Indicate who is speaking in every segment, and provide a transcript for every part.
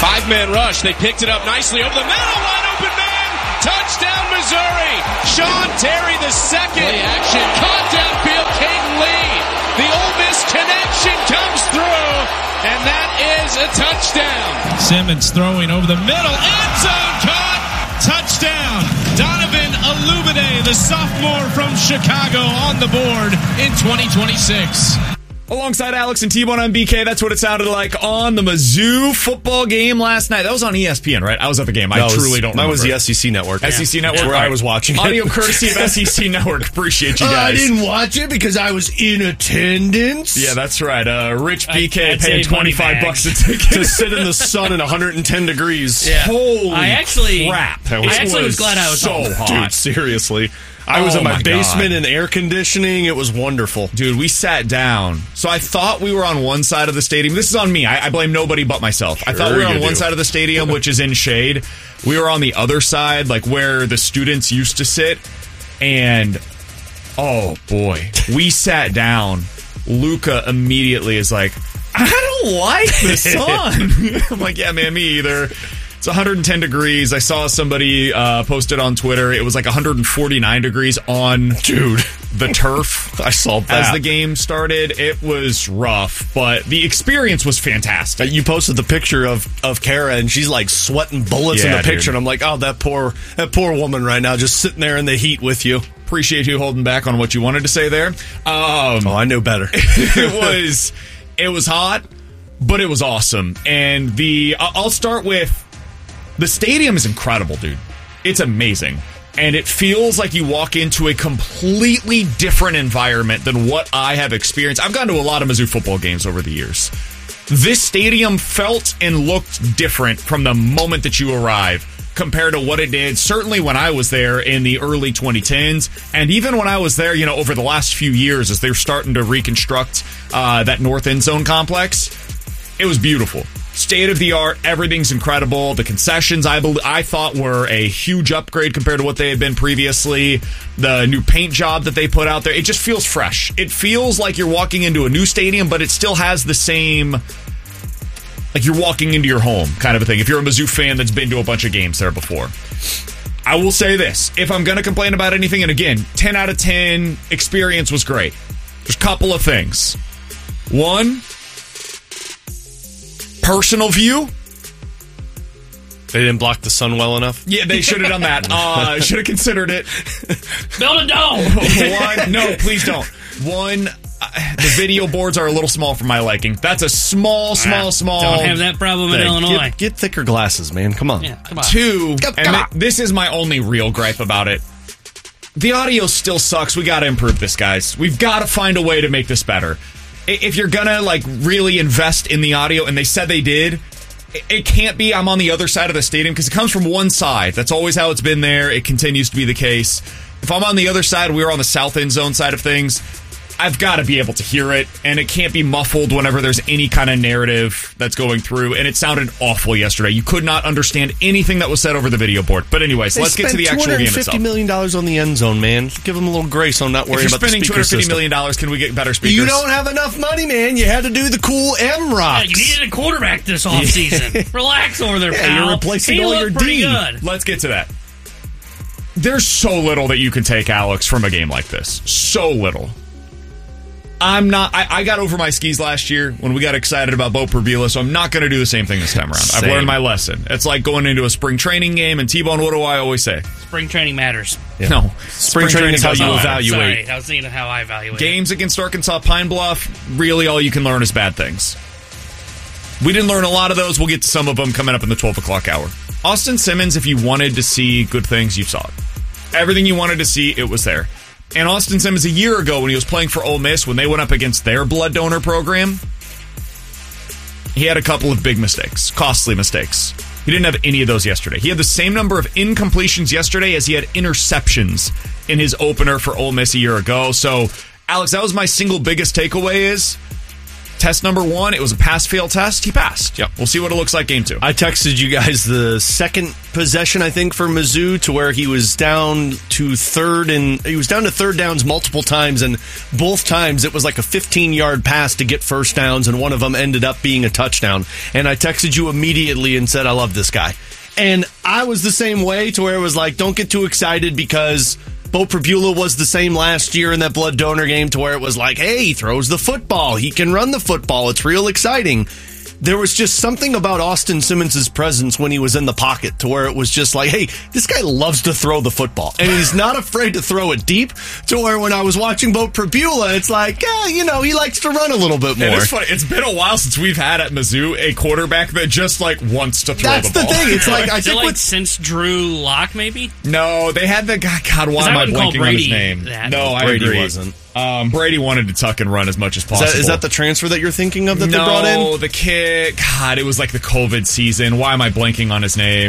Speaker 1: 5-man rush. They picked it up nicely over the middle. Wide open man. Touchdown, Missouri. Sean Terry the second. Play action. Caught downfield. Caden Lee. The Ole Miss connection comes through. And that is a touchdown.
Speaker 2: Simmons throwing over the middle. End zone caught. Touchdown. Donovan Olumide, the sophomore from Chicago, on the board in 2026.
Speaker 3: Alongside Alex and T-Bone on BK, that's what it sounded like on the Mizzou football game last night. That was on ESPN, right? I was at the game. I truly don't remember.
Speaker 4: That was the SEC Network.
Speaker 3: SEC Network,
Speaker 4: where I was watching it.
Speaker 3: Audio courtesy of SEC Network. Appreciate you guys.
Speaker 4: I didn't watch it because I was in attendance.
Speaker 3: Yeah, that's right. Rich BK paying $25 a ticket
Speaker 4: to sit in the sun in 110 degrees.
Speaker 3: Yeah. Holy
Speaker 4: crap.
Speaker 5: I actually was glad I was
Speaker 3: so
Speaker 5: home.
Speaker 3: hot.
Speaker 4: Dude, seriously. I was in my basement in air conditioning. It was wonderful.
Speaker 3: Dude, we sat down. So I thought we were on one side of the stadium. This is on me. I blame nobody but myself.
Speaker 4: Sure,
Speaker 3: I thought we were on one side of the stadium, which is in shade. We were on the other side, like where the students used to sit. And, oh boy, we sat down. Luca immediately is like, I don't like the sun. I'm like, yeah, man, me either. It's 110 degrees. I saw somebody posted on Twitter. It was like 149 degrees on the turf.
Speaker 4: I saw that.
Speaker 3: As the game started. It was rough, but the experience was fantastic.
Speaker 4: You posted the picture of Kara, and she's like sweating bullets in the picture. And I'm like, oh, that poor woman right now, just sitting there in the heat with you.
Speaker 3: Appreciate you holding back on what you wanted to say there.
Speaker 4: I know better.
Speaker 3: It was hot, but it was awesome. And I'll start with, the stadium is incredible, dude. It's amazing. And it feels like you walk into a completely different environment than what I have experienced. I've gone to a lot of Mizzou football games over the years. This stadium felt and looked different from the moment that you arrive compared to what it did, certainly when I was there in the early 2010s. And even when I was there, over the last few years as they're starting to reconstruct that North End Zone complex, it was beautiful. State of the art, everything's incredible. The concessions, I thought, were a huge upgrade compared to what they had been previously. The new paint job that they put out there, it just feels fresh. It feels like you're walking into a new stadium, but it still has the same, like you're walking into your home kind of a thing. If you're a Mizzou fan that's been to a bunch of games there before. I will say this, if I'm going to complain about anything, and again, 10 out of 10 experience was great. There's a couple of things. One, personal view.
Speaker 4: They didn't block the sun well enough?
Speaker 3: Yeah, they should have done that. Should have considered it.
Speaker 5: Build a dome.
Speaker 3: No, please don't. One, the video boards are a little small for my liking. That's a small.
Speaker 5: Don't have that problem in Illinois.
Speaker 4: Get thicker glasses, man. Come on.
Speaker 5: Yeah, come on.
Speaker 3: Two, this is my only real gripe about it. The audio still sucks. We got to improve this, guys. We've got to find a way to make this better. If you're going to really invest in the audio, and they said they did, it can't be I'm on the other side of the stadium because it comes from one side. That's always how it's been there. It continues to be the case. If I'm on the other side, we're on the south end zone side of things, I've got to be able to hear it, and it can't be muffled whenever there's any kind of narrative that's going through, and it sounded awful yesterday. You could not understand anything that was said over the video board. But anyways, let's get to the actual game itself.
Speaker 4: $250 million on the end zone, man. Give them a little grace on not worrying about the speaker system.
Speaker 3: If you're spending $250 million, can we get better speakers?
Speaker 4: You don't have enough money, man. You had to do the cool M-Rocks.
Speaker 5: Yeah, you needed a quarterback this offseason. Relax over there, pal.
Speaker 4: You're replacing all your D.
Speaker 5: Good.
Speaker 3: Let's get to that. There's so little that you can take, Alex, from a game like this. So little. I got over my skis last year when we got excited about Bo Perbila, so I'm not going to do the same thing this time around. I've learned my lesson. It's like going into a spring training game, and T-Bone, what do I always say?
Speaker 5: Spring training matters.
Speaker 3: Yeah. No.
Speaker 4: Spring training is how you evaluate.
Speaker 5: Sorry, I was thinking of how I evaluate.
Speaker 3: Games against Arkansas Pine Bluff, really all you can learn is bad things. We didn't learn a lot of those. We'll get to some of them coming up in the 12 o'clock hour. Austin Simmons, if you wanted to see good things, you saw it. Everything you wanted to see, it was there. And Austin Simmons, a year ago when he was playing for Ole Miss, when they went up against their blood donor program, he had a couple of big mistakes, costly mistakes. He didn't have any of those yesterday. He had the same number of incompletions yesterday as he had interceptions in his opener for Ole Miss a year ago. So, Alex, that was my single biggest takeaway is test number 1. It was a pass-fail test. He passed.
Speaker 4: Yep.
Speaker 3: We'll see what it looks like game 2.
Speaker 4: I texted you guys the second possession, I think, for Mizzou, to where he was down to third downs multiple times, and both times it was like a 15-yard pass to get first downs, and one of them ended up being a touchdown. And I texted you immediately and said, I love this guy. And I was the same way, to where it was like, don't get too excited, because Bo Pribula was the same last year in that blood donor game, to where it was like, hey, he throws the football. He can run the football. It's real exciting. There was just something about Austin Simmons' presence when he was in the pocket, to where it was just like, hey, this guy loves to throw the football. And he's not afraid to throw it deep, to where when I was watching Bo Pribula, it's like, he likes to run a little bit more.
Speaker 3: It's funny. It's been a while since we've had at Mizzou a quarterback that just wants to throw the ball.
Speaker 4: That's the thing. It's like, I think
Speaker 5: since Drew Lock, maybe?
Speaker 3: No, they had the guy. God, why am I blanking on his name? No, I agree.
Speaker 4: Brady wasn't.
Speaker 3: Brady wanted to tuck and run as much as possible.
Speaker 4: Is that the transfer that you're thinking of that they brought in?
Speaker 3: No, the kid. God, it was like the COVID season. Why am I blanking on his name?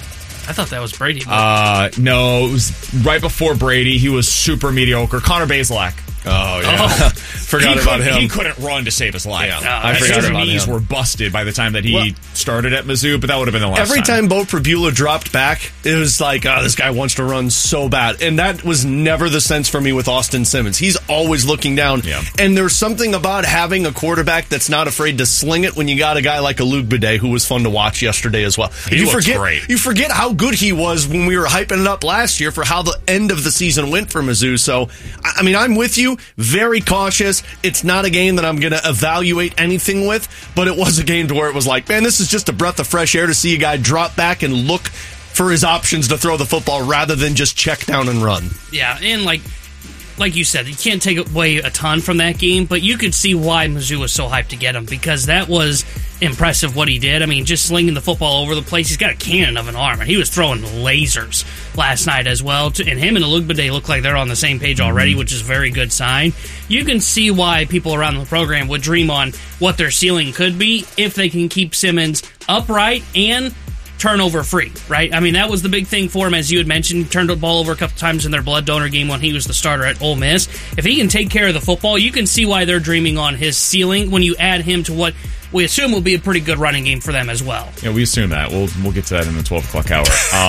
Speaker 5: I thought that was Brady.
Speaker 3: No, it was right before Brady. He was super mediocre. Connor Bazelak.
Speaker 4: Oh, yeah. Forgot about him.
Speaker 3: He couldn't run to save his life.
Speaker 4: Yeah. I forgot
Speaker 3: his
Speaker 4: about
Speaker 3: knees
Speaker 4: him.
Speaker 3: were busted by the time that he started at Mizzou, but that would have been the last
Speaker 4: Every time Bo Pribula dropped back, it was like, this guy wants to run so bad. And that was never the sense for me with Austin Simmons. He's always looking down.
Speaker 3: Yeah.
Speaker 4: And there's something about having a quarterback that's not afraid to sling it when you got a guy like Olugbade, who was fun to watch yesterday as well.
Speaker 3: He looked great.
Speaker 4: You forget how good he was when we were hyping it up last year for how the end of the season went for Mizzou. So, I mean, I'm with you. Very cautious. It's not a game that I'm going to evaluate anything with, but it was a game to where it was like, man, this is just a breath of fresh air to see a guy drop back and look for his options to throw the football rather than just check down and run.
Speaker 5: Yeah, and like you said, you can't take away a ton from that game, but you could see why Mizzou was so hyped to get him, because that was impressive what he did. I mean, just slinging the football over the place. He's got a cannon of an arm, and he was throwing lasers last night as well. And him and Olugbade look like they're on the same page already, which is a very good sign. You can see why people around the program would dream on what their ceiling could be if they can keep Simmons upright and turnover free, right? I mean, that was the big thing for him, as you had mentioned. He turned the ball over a couple times in their blood donor game when he was the starter at Ole Miss. If he can take care of the football, you can see why they're dreaming on his ceiling when you add him to what we assume will be a pretty good running game for them as well.
Speaker 3: Yeah, we assume that. We'll get to that in the 12 o'clock hour.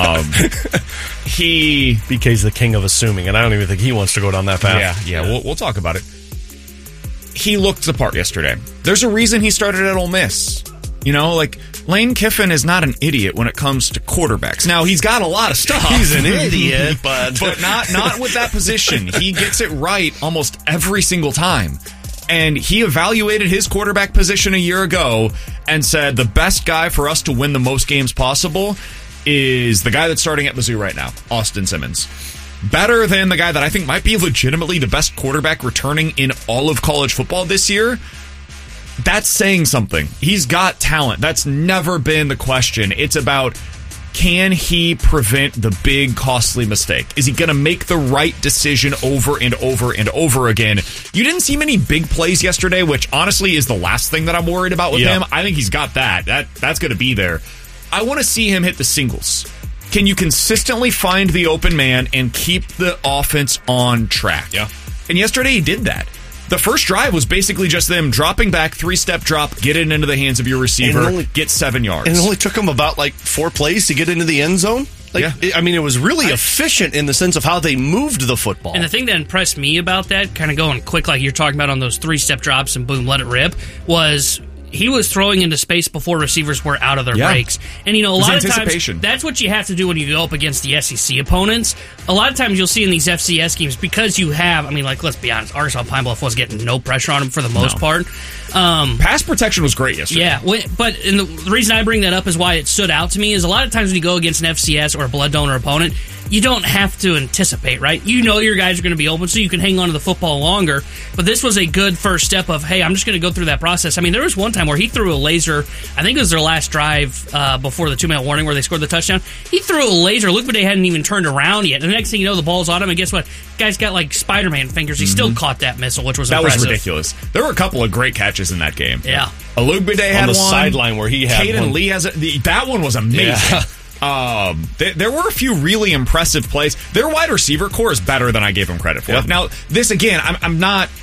Speaker 4: BK's the king of assuming, and I don't even think he wants to go down that path.
Speaker 3: Yeah. We'll talk about it. He looked the part yesterday. There's a reason he started at Ole Miss. Lane Kiffin is not an idiot when it comes to quarterbacks. Now, he's got a lot of stuff.
Speaker 4: He's an idiot, but
Speaker 3: not with that position. He gets it right almost every single time. And he evaluated his quarterback position a year ago and said the best guy for us to win the most games possible is the guy that's starting at Mizzou right now, Austin Simmons. Better than the guy that I think might be legitimately the best quarterback returning in all of college football this year. That's saying something. He's got talent. That's never been the question. It's about, can he prevent the big, costly mistake? Is he going to make the right decision over and over and over again? You didn't see many big plays yesterday, which honestly is the last thing that I'm worried about with him. I think he's got that. That's going to be there. I want to see him hit the singles. Can you consistently find the open man and keep the offense on track? Yeah. And yesterday he did that. The first drive was basically just them dropping back, 3-step drop, get it into the hands of your receiver, get 7 yards.
Speaker 4: And it only took them about 4 plays to get into the end zone. It was really efficient in the sense of how they moved the football.
Speaker 5: And the thing that impressed me about that, kind of going quick like you're talking about on those 3-step drops and boom, let it rip, was he was throwing into space before receivers were out of their breaks. And, a lot of times, that's what you have to do when you go up against the SEC opponents. A lot of times you'll see in these FCS games, because you have, let's be honest, Arkansas Pine Bluff was getting no pressure on them for the most part.
Speaker 3: Pass protection was great yesterday.
Speaker 5: Yeah, but the reason I bring that up is why it stood out to me is a lot of times when you go against an FCS or a blood donor opponent, you don't have to anticipate, right? You know your guys are going to be open, so you can hang on to the football longer. But this was a good first step of, hey, I'm just going to go through that process. There was one time where he threw a laser. I think it was their last drive before the 2-minute warning where they scored the touchdown. He threw a laser. Olugbade hadn't even turned around yet. And the next thing you know, the ball's on him, and guess what? Guy's got Spider-Man fingers. He still caught that missile, which was impressive.
Speaker 3: That was ridiculous. There were a couple of great catches in that game.
Speaker 5: Yeah.
Speaker 3: Olugbade had
Speaker 4: on the
Speaker 3: one.
Speaker 4: Sideline where he had
Speaker 3: Caden
Speaker 4: one.
Speaker 3: Lee has that one was amazing. Yeah. There were a few really impressive plays. Their wide receiver core is better than I gave them credit for.
Speaker 4: Yeah.
Speaker 3: Now, this again, I'm not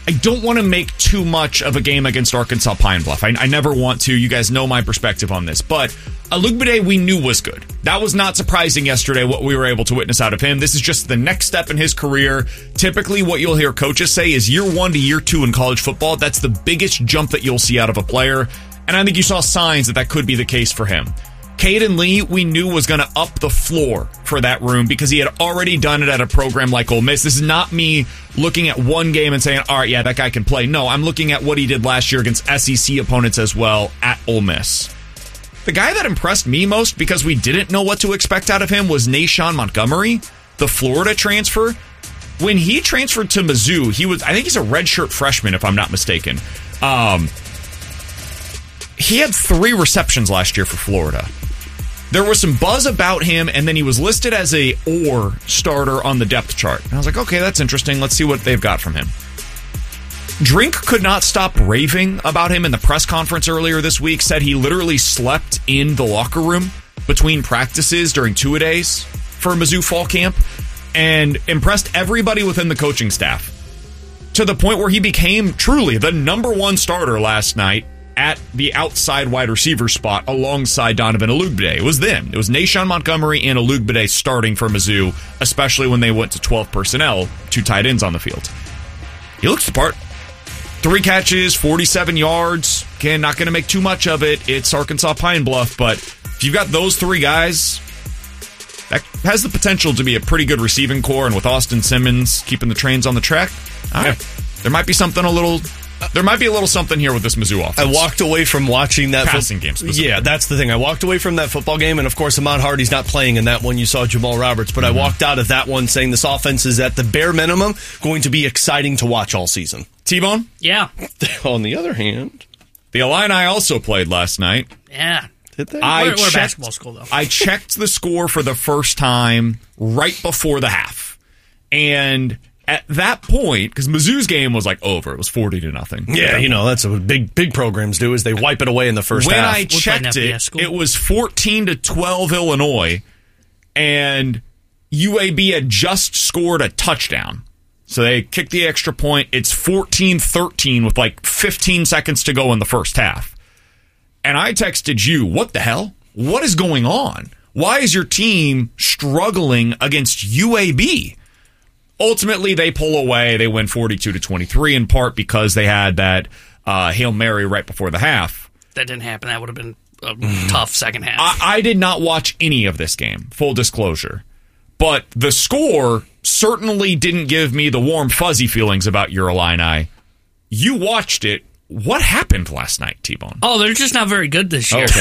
Speaker 3: I don't want to make too much of a game against Arkansas Pine Bluff. I never want to. You guys know my perspective on this. But Olugbade we knew was good. That was not surprising yesterday, what we were able to witness out of him. This is just the next step in his career. Typically, what you'll hear coaches say is year 1 to year 2 in college football. That's the biggest jump that you'll see out of a player. And I think you saw signs that could be the case for him. Caden Lee, we knew was going to up the floor for that room because he had already done it at a program like Ole Miss. This is not me looking at one game and saying, all right, yeah, that guy can play. No, I'm looking at what he did last year against SEC opponents as well at Ole Miss. The guy that impressed me most because we didn't know what to expect out of him was Nashawn Montgomery, the Florida transfer. When he transferred to Mizzou, I think he's a redshirt freshman, if I'm not mistaken. He had 3 receptions last year for Florida. There was some buzz about him, and then he was listed as a or starter on the depth chart. And I was like, okay, that's interesting. Let's see what they've got from him. Drink could not stop raving about him in the press conference earlier this week, said he literally slept in the locker room between practices during two-a-days for Mizzou fall camp, and impressed everybody within the coaching staff to the point where he became truly the number 1 starter last night at the outside wide receiver spot alongside Donovan Olugbade. It was them. It was Nashawn Montgomery and Olugbade starting for Mizzou, especially when they went to 12 personnel, 2 tight ends on the field. He looks the part. 3 catches, 47 yards. Again, not going to make too much of it. It's Arkansas Pine Bluff, but if you've got those 3 guys, that has the potential to be a pretty good receiving core, and with Austin Simmons keeping the trains on the track, all right, there might be something a little something here with this Mizzou offense.
Speaker 4: I walked away from watching that
Speaker 3: passing game specifically.
Speaker 4: Yeah, that's the thing. I walked away from that football game, and of course, Ahmad Hardy's not playing in that one. You saw Jamal Roberts, but I walked out of that one saying this offense is at the bare minimum going to be exciting to watch all season.
Speaker 3: T-Bone?
Speaker 5: Yeah.
Speaker 4: On the other hand,
Speaker 3: the Illini also played last night.
Speaker 5: Yeah.
Speaker 4: Did they?
Speaker 5: We're a basketball school, though.
Speaker 3: I checked the score for the first time right before the half. And at that point, because Mizzou's game was like over, it was 40-0.
Speaker 4: Yeah, that's what big programs do is they wipe it away in the first half.
Speaker 3: When I checked it was 14-12 Illinois, and UAB had just scored a touchdown. So they kicked the extra point. It's 14-13 with like 15 seconds to go in the first half. And I texted you, what the hell? What is going on? Why is your team struggling against UAB? Ultimately, they pull away. They win 42-23 in part because they had that Hail Mary right before the half.
Speaker 5: That didn't happen. That would have been a tough second half.
Speaker 3: I did not watch any of this game, full disclosure. But the score certainly didn't give me the warm, fuzzy feelings about your Illini. You watched it. What happened last night, T-Bone?
Speaker 5: Oh, they're just not very good this year.
Speaker 3: Okay,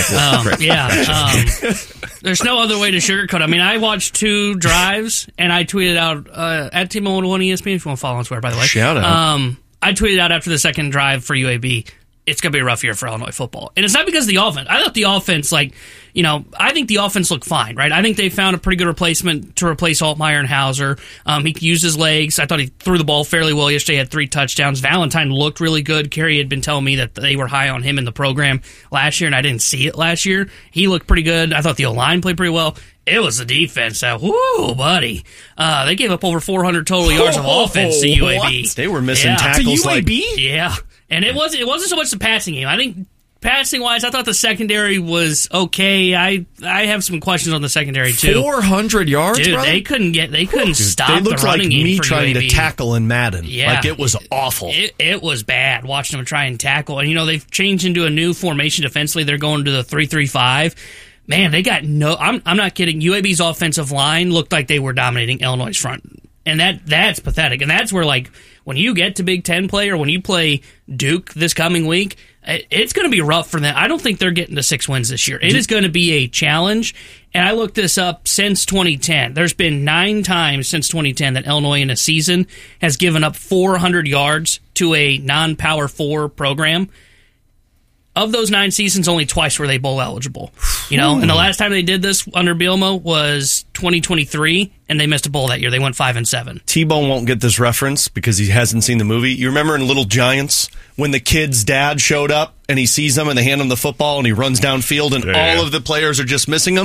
Speaker 3: cool.
Speaker 5: There's no other way to sugarcoat. I mean, I watched 2 drives, and I tweeted out at T-Bone 1 ESPN, if you want to follow on Twitter, by the way.
Speaker 4: Shout out.
Speaker 5: I tweeted out after the second drive for UAB, it's going to be a rough year for Illinois football. And it's not because of the offense. I thought the offense, I think the offense looked fine, right? I think they found a pretty good replacement to replace Altmaier and Hauser. He used his legs. I thought he threw the ball fairly well yesterday. He had 3 touchdowns. Valentine looked really good. Kerry had been telling me that they were high on him in the program last year, and I didn't see it last year. He looked pretty good. I thought the O-line played pretty well. It was the defense that, whoo, buddy. They gave up over 400 total yards of offense to UAB.
Speaker 4: What? They were missing tackles.
Speaker 3: To UAB?
Speaker 5: Yeah. And it wasn't so much the passing game. I think passing-wise, I thought the secondary was okay. I have some questions on the secondary, too.
Speaker 3: 400 yards,
Speaker 5: Dude,
Speaker 3: brother?
Speaker 5: they couldn't stop the running game for UAB.
Speaker 4: They looked like me trying to tackle in Madden.
Speaker 5: Yeah.
Speaker 4: Like, it was awful.
Speaker 5: It was bad watching them try and tackle. And, they've changed into a new formation defensively. They're going to the 3-3-5. Man, they got no... I'm not kidding. UAB's offensive line looked like they were dominating Illinois' front. And that's pathetic. And that's where, when you get to Big Ten play or when you play Duke this coming week, it's going to be rough for them. I don't think they're getting to 6 wins this year. It is going to be a challenge. And I looked this up since 2010. There's been 9 times since 2010 that Illinois in a season has given up 400 yards to a non-Power 4 program. Of those 9 seasons, only twice were they bowl eligible. And the last time they did this under Bielema was 2023, and they missed a bowl that year. They went 5-7.
Speaker 4: T-Bone won't get this reference because he hasn't seen the movie. You remember in Little Giants when the kid's dad showed up and he sees them and they hand him the football and he runs downfield and all of the players are just missing him?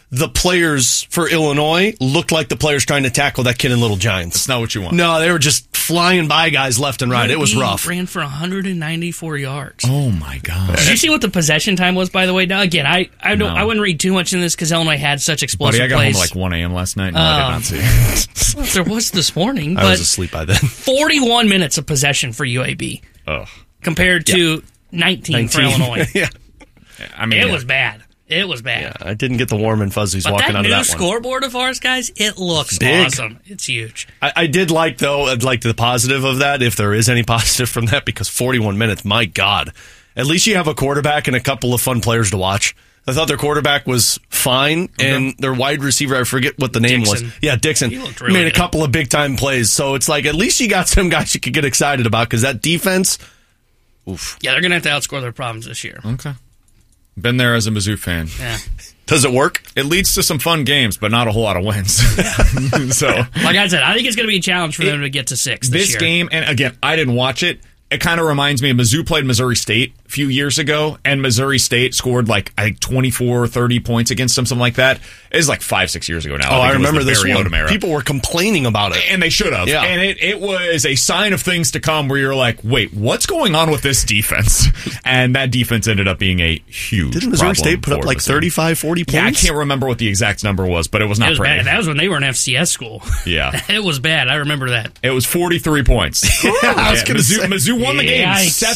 Speaker 4: the players for Illinois looked like the players trying to tackle that kid in Little Giants.
Speaker 3: That's not what you want.
Speaker 4: No, they were just flying by guys left and right. It was rough.
Speaker 5: Ran for 194 yards.
Speaker 3: Oh my gosh!
Speaker 5: Did you see what the possession time was? By the way, now again, I wouldn't read too much in this because Illinois had such explosive
Speaker 3: Buddy, I got
Speaker 5: plays.
Speaker 3: home at like 1 a.m. last night. No, I did not see.
Speaker 5: Well, there was this morning, but
Speaker 4: I was asleep by then.
Speaker 5: 41 minutes of possession for UAB compared to 19 for Illinois.
Speaker 4: Yeah.
Speaker 3: I mean,
Speaker 5: it was bad. It was bad.
Speaker 4: Yeah, I didn't get the warm and fuzzies walking out of that one.
Speaker 5: That new scoreboard of ours, guys, it looks
Speaker 4: big.
Speaker 5: awesome. It's huge.
Speaker 4: I did like, though, the positive of that, if there is any positive from that, because 41 minutes, my God. At least you have a quarterback and a couple of fun players to watch. I thought their quarterback was fine, and their wide receiver, I forget what the name was. Yeah, Dixon.
Speaker 5: He looked really
Speaker 4: made a
Speaker 5: good.
Speaker 4: couple of big-time plays. So it's like, at least you got some guys you could get excited about, because that defense, oof.
Speaker 5: Yeah, they're going to have to outscore their problems this year.
Speaker 3: Okay. Been there as a Mizzou fan.
Speaker 5: Yeah.
Speaker 4: Does it work?
Speaker 3: It leads to some fun games, but not a whole lot of wins. So,
Speaker 5: like I said, I think it's going to be a challenge for them to get to 6 this year.
Speaker 3: This game, and again, I didn't watch it. It kind of reminds me of Mizzou played Missouri State a few years ago, and Missouri State scored like, I think, 24, 30 points against them, something like that. It was like 5-6 years ago now.
Speaker 4: I
Speaker 3: think
Speaker 4: remember
Speaker 3: it was the
Speaker 4: this
Speaker 3: Barry
Speaker 4: one.
Speaker 3: Odom era.
Speaker 4: People were complaining about it.
Speaker 3: And they should have.
Speaker 4: Yeah.
Speaker 3: And it was a sign of things to come where you're like, wait, what's going on with this defense? And that defense ended up being a huge
Speaker 4: Didn't Missouri
Speaker 3: problem
Speaker 4: State put up
Speaker 3: for
Speaker 4: like
Speaker 3: Missouri.
Speaker 4: 35, 40 points?
Speaker 3: Yeah, I can't remember what the exact number was, but it was not
Speaker 5: It was
Speaker 3: pretty.
Speaker 5: bad. That was when they were an FCS school.
Speaker 3: Yeah.
Speaker 5: It was bad. I remember that.
Speaker 3: It was 43 points.
Speaker 4: I was gonna say.
Speaker 3: Mizzou won the game
Speaker 5: Yikes.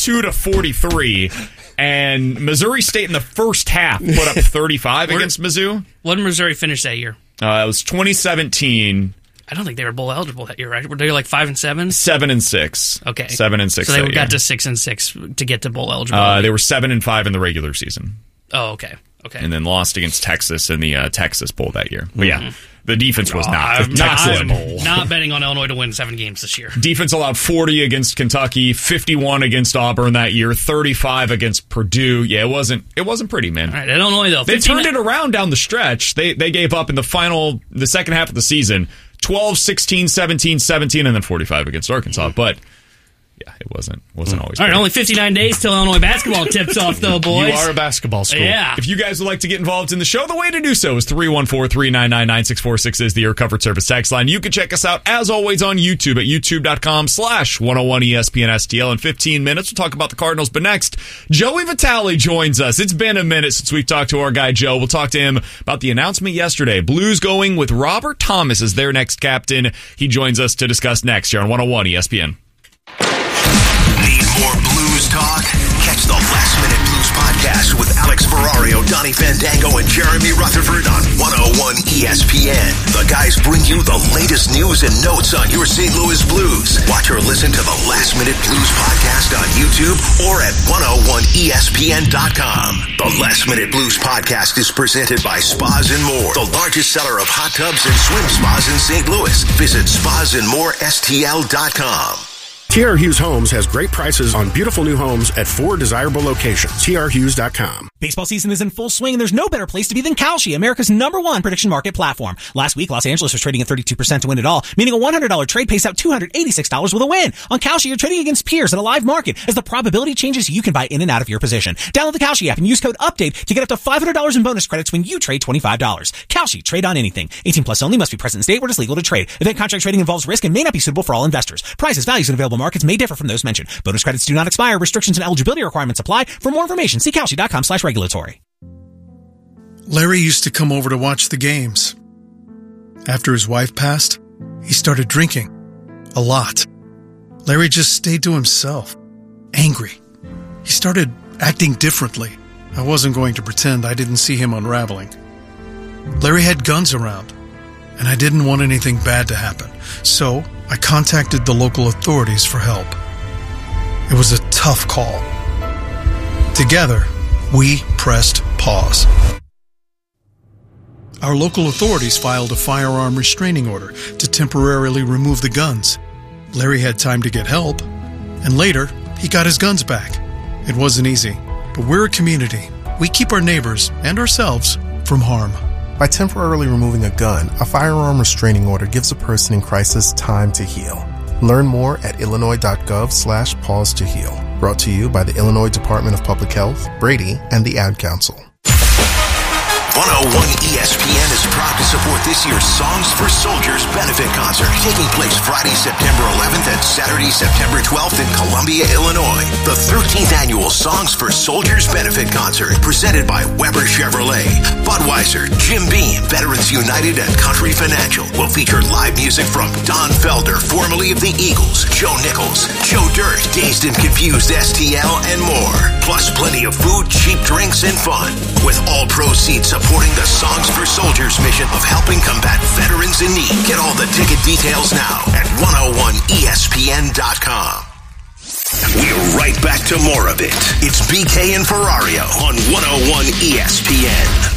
Speaker 3: 72-43, and Missouri State in the first half put up 35 against Mizzou.
Speaker 5: What did Missouri finish that year?
Speaker 3: It was 2017,
Speaker 5: I don't think they were bowl eligible that year, right? Were they like 5-7?
Speaker 3: 7-6.
Speaker 5: Okay,
Speaker 3: 7-6.
Speaker 5: So they
Speaker 3: that
Speaker 5: got
Speaker 3: year.
Speaker 5: to 6-6 to get to bowl eligibility.
Speaker 3: They were 7-5 in the regular season,
Speaker 5: Oh, okay.
Speaker 3: and then lost against Texas in the Texas Bowl that year. But yeah, the defense was not
Speaker 5: I'm
Speaker 3: excellent.
Speaker 5: not betting on Illinois to win 7 games this year.
Speaker 3: Defense allowed 40 against Kentucky, 51 against Auburn that year, 35 against Purdue. Yeah, it wasn't pretty, man.
Speaker 5: All right, Illinois though,
Speaker 3: They turned it around down the stretch. They gave up in the second half of the season, 12, 16, 17, 17, and then 45 against Arkansas. But yeah, it wasn't always.
Speaker 5: All right,
Speaker 3: pretty.
Speaker 5: only 59 days till Illinois basketball tips off, though, boys.
Speaker 4: You are a basketball school.
Speaker 5: Yeah.
Speaker 3: If you guys would like to get involved in the show, the way to do so is 314-399-9646 is the Air Comfort Service text line. You can check us out, as always, on YouTube at youtube.com/101ESPNSTL. In 15 minutes, we'll talk about the Cardinals. But next, Joey Vitale joins us. It's been a minute since we've talked to our guy, Joe. We'll talk to him about the announcement yesterday. Blues going with Robert Thomas as their next captain. He joins us to discuss next here on 101 ESPN.
Speaker 6: Need more blues talk? Catch the Last Minute Blues podcast with Alex Ferrario, Donnie Fandango, and Jeremy Rutherford on 101 ESPN. The guys bring you the latest news and notes on your St. Louis Blues. Watch or listen to the Last Minute Blues podcast on YouTube or at 101ESPN.com. The Last Minute Blues podcast is presented by Spas and More, the largest seller of hot tubs and swim spas in St. Louis. Visit spasandmorestl.com.
Speaker 7: TR Hughes Homes has great prices on beautiful new homes at 4 desirable locations. TRHughes.com.
Speaker 8: Baseball season is in full swing, and there's no better place to be than Kalshi, America's #1 prediction market platform. Last week, Los Angeles was trading at 32% to win it all, meaning a $100 trade pays out $286 with a win. On Kalshi, you're trading against peers in a live market. As the probability changes, you can buy in and out of your position. Download the Kalshi app and use code UPDATE to get up to $500 in bonus credits when you trade $25. Kalshi, trade on anything. 18 plus only, must be present in state where it is legal to trade. Event contract trading involves risk and may not be suitable for all investors. Prices, values, and available markets may differ from those mentioned. Bonus credits do not expire. Restrictions and eligibility requirements apply. For more information, see Kalshi.com/regulatory.
Speaker 9: Larry used to come over to watch the games. After his wife passed, he started drinking. A lot. Larry just stayed to himself. Angry. He started acting differently. I wasn't going to pretend I didn't see him unraveling. Larry had guns around, and I didn't want anything bad to happen. So I contacted the local authorities for help. It was a tough call. Together, we pressed pause. Our local authorities filed a firearm restraining order to temporarily remove the guns. Larry had time to get help, and later, he got his guns back. It wasn't easy, but we're a community. We keep our neighbors and ourselves from harm.
Speaker 10: By temporarily removing a gun, a firearm restraining order gives a person in crisis time to heal. Learn more at illinois.gov/pause to heal. Brought to you by the Illinois Department of Public Health, Brady, and the Ad Council.
Speaker 6: 101 ESPN is proud to support this year's Songs for Soldiers benefit concert, taking place Friday, September 11th and Saturday, September 12th in Columbia, Illinois. The 13th annual Songs for Soldiers benefit concert, presented by Weber Chevrolet, Budweiser, Jim Beam, Veterans United, and Country Financial, will feature live music from Don Felder, formerly of the Eagles, Joe Nichols, Joe Dirt, Dazed and Confused STL, and more. Plus plenty of food, cheap drinks, and fun, with all proceeds supporting the Songs for Soldiers mission of helping combat veterans in need. Get all the ticket details now at 101ESPN.com. We're right back to more of it. It's BK and Ferrario on 101 ESPN.